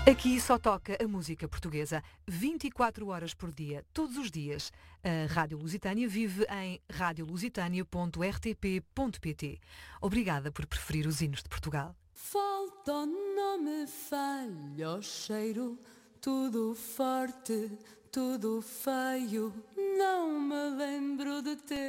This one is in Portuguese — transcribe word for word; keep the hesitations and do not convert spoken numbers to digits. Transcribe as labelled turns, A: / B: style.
A: Aqui só toca a música portuguesa, vinte e quatro horas por dia, todos os dias. A Rádio Lusitânia vive em rádio lusitânia ponto r t p ponto p t. Obrigada por preferir os hinos de Portugal.
B: Falta, não me falha o cheiro, tudo forte, tudo feio, não me lembro de ter.